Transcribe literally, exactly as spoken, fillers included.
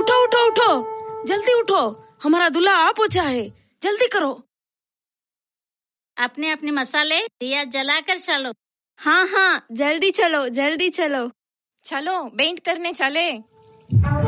उठो उठो उठो, जल्दी उठो, हमारा दूल्हा आ पहुंचा है, जल्दी करो। अपने अपने मसाले दिया जलाकर चलो। हाँ हाँ, जल्दी चलो जल्दी चलो। चलो बेंट करने चले।